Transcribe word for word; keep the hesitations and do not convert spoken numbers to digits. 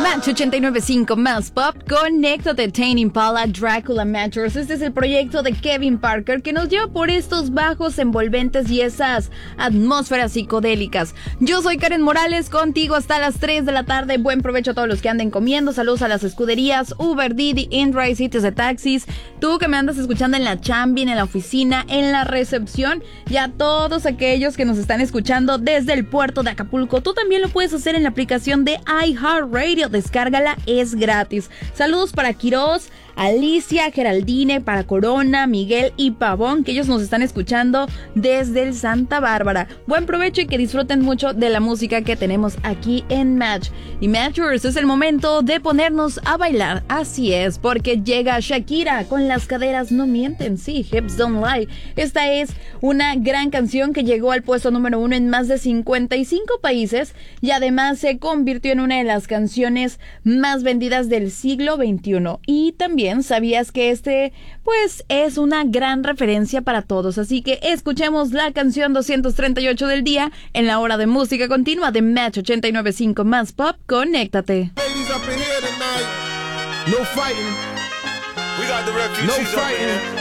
Match ochenta y nueve punto cinco más pop, conéctate. Tame Impala, Dracula Matchers. Este es el proyecto de Kevin Parker que nos lleva por estos bajos envolventes y esas atmósferas psicodélicas. Yo soy Karen Morales, contigo hasta las tres de la tarde. Buen provecho a todos los que anden comiendo. Saludos a las escuderías Uber, Didi, InDrive, sitios de taxis. Tú que me andas escuchando en la chambi, en la oficina, en la recepción, y a todos aquellos que nos están escuchando desde el puerto de Acapulco. Tú también lo puedes hacer en la aplicación de iHeartRadio. Descárgala, es gratis. Saludos para Quiroz, Alicia, Geraldine, para Corona, Miguel y Pavón, que ellos nos están escuchando desde el Santa Bárbara. Buen provecho y que disfruten mucho de la música que tenemos aquí en Match. Y Matchers, es el momento de ponernos a bailar. Así es, porque llega Shakira con Las caderas no mienten. Sí, Hips Don't Lie. Esta es una gran canción que llegó al puesto número uno en más de cincuenta y cinco países y además se convirtió en una de las canciones más vendidas del siglo veintiuno. Y también sabías que este, pues, es una gran referencia para todos. Así que escuchemos la canción doscientos treinta y ocho del día en la hora de música continua de Match ochenta y nueve punto cinco más pop. Conéctate. Ladies up in here tonight. No fighting. We got the refugees. No fighting.